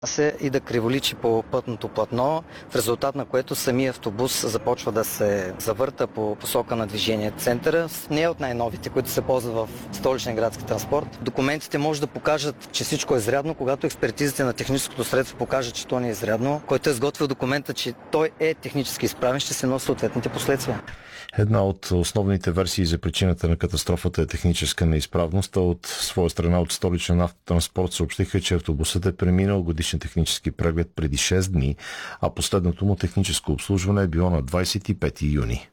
се и да криволичи по пътното платно, в резултат на което самия автобус започва да се завърта по посока на движение. Центъра не е от най-новите, които се ползват в столичния градски транспорт. Документите може да покажат, че всичко е изрядно, когато експертизите на техническото средство покажат, че то не е изрядно. Който е изготвил документа, че той е технически изправен, ще се носи съответните последствия. Една от основните версии за причината на катастрофата е техническа неизправност, а от своя страна от Столичен автотранспорт съобщиха, че автобусът е преминал годишен технически преглед преди 6 дни, а последното му техническо обслужване е било на 25 юни.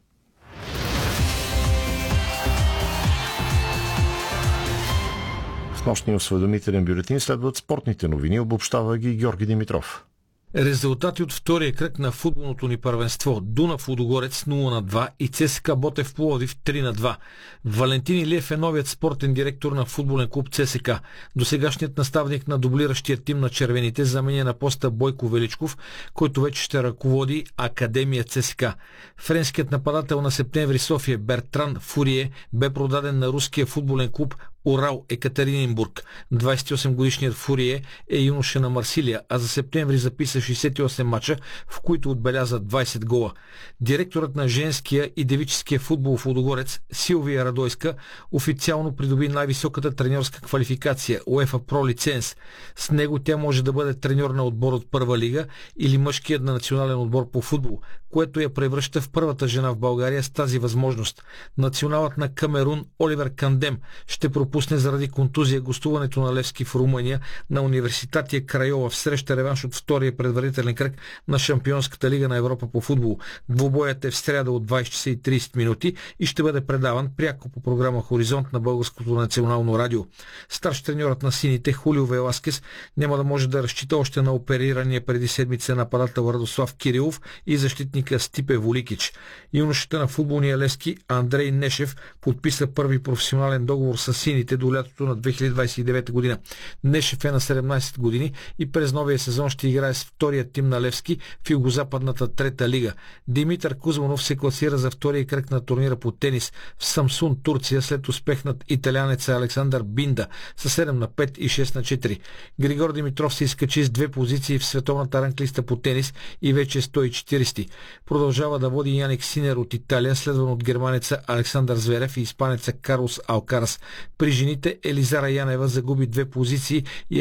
В нощния осведомителен бюлетин следват спортните новини, обобщава ги Георги Димитров. Резултати от втория кръг на футболното ни първенство: Дунав Лудогорец 0-2 и ЦСКА Ботев Пловдив 3-2. Валентин Илиев е новият спортен директор на футболен клуб ЦСКА. Досегашният наставник на дублиращия тим на червените заменя на поста Бойко Величков, който вече ще ръководи Академия ЦСКА. Френският нападател на Септември София Бертран Фурие бе продаден на руския футболен клуб Урал Екатеринбург. 28-годишният Фурие е юноша на Марсилия, а за септември записа 68 мача, в които отбеляза 20 гола. Директорът на женския и девическия футбол в Лудогорец Силвия Радойска официално придоби най-високата треньорска квалификация УЕФА Про лиценз. С него тя може да бъде треньор на отбор от първа лига или мъжкият на национален отбор по футбол, което я превръща в първата жена в България с тази възможност. Националът на Камерун Оливер Кандем ще пропусне заради контузия гостуването на Левски в Румъния на Университатия Крайова в среща реванш от втория предварителен кръг на Шампионската лига на Европа по футбол. Двубоят е в сряда от 20 часа и 30 минути и ще бъде предаван пряко по програма Хоризонт на Българското национално радио. Старш треньорът на сините Хулио Веласкес няма да може да разчита още на оперирания преди седмица нападател Радослав Кирилов и защитника Стипе Воликич. Юношата на футболния Левски Андрей Нешев подписа първи професионален договор с сините до лятото на 2029 година. Нешев е на 17 години и през новия сезон ще играе с втория тим на Левски в югозападната трета лига. Димитър Кузманов се класира за втория кръг на турнира по тенис в Самсун, Турция, след успех над италянеца Александър Бинда с 7 на 5 и 6 на 4. Григор Димитров се изкачи с 2 позиции в световната ранглиста по тенис и вече е 140. Продължава да води Яник Синер от Италия, следван от германеца Александър Зверев и испанеца Карлос Алкарас. При жените Елизара Янева загуби 2 позиции и е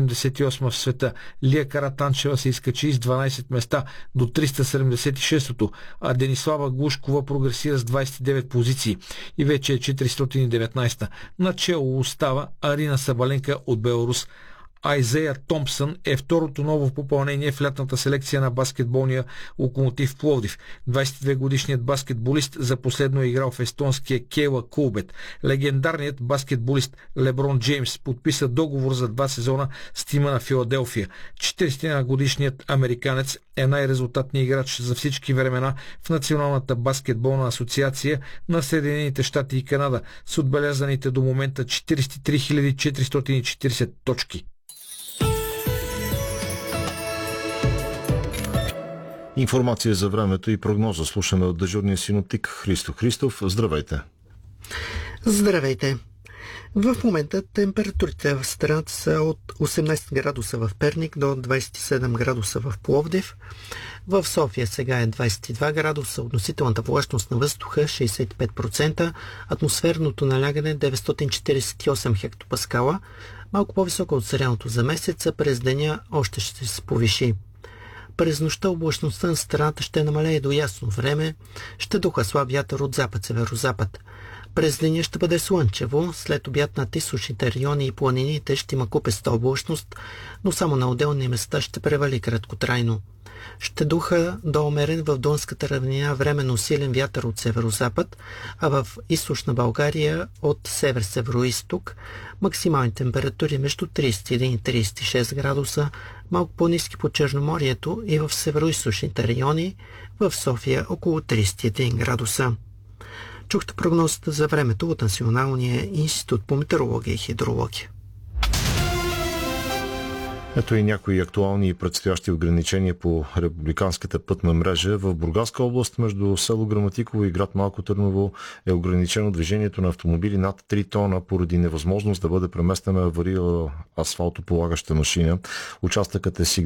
188 в света. Лия Каратанчева се изкачи с 12 места до 376-то, а Денислава Глушкова прогресира с 29 позиции и вече е 419-та. Начело остава Арина Сабаленка от Беларус. Айзея Томпсън е второто ново попълнение в лятната селекция на баскетболния Локомотив Пловдив. 22-годишният баскетболист за последно е играл в естонския Кейла Кулбет. Легендарният баскетболист Леброн Джеймс подписа договор за 2 сезона с тима на Филаделфия. 40-годишният американец е най-резултатният играч за всички времена в Националната баскетболна асоциация на Съединените щати и Канада с отбелязаните до момента 43 440 точки. Информация за времето и прогноза слушаме от дежурния синоптик Христо Христов. Здравейте! Здравейте! В момента температурите в страната са от 18 градуса в Перник до 27 градуса в Пловдив. В София сега е 22 градуса, относителната влажност на въздуха 65%, атмосферното налягане 948 хектопаскала, малко по-високо от средното за месеца, през деня още ще се повиши. През нощта облачността на страната ще намалее до ясно време, ще духа слаб вятър от запад-северозапад. През деня ще бъде слънчево, след обяд над източните райони и планините ще има купеста облачност, но само на отделни места ще превали краткотрайно. Ще духа до умерен в Дунската равнина временно силен вятър от северозапад, а в източна България от север-североизток. Максимални температури между 31 и 36 градуса, малко по-ниски по Черноморието и в североизточните райони, в София около 31 градуса. Чухте прогнозата за времето от Националния институт по метеорология и хидрология. Ето и някои актуални и предстоящи ограничения по републиканската пътна мрежа. В Бургаска област между село Граматиково и град Малко Търново е ограничено движението на автомобили над 3 тона поради невъзможност да бъде преместена аварийна асфалтополагаща машина. Участъкът е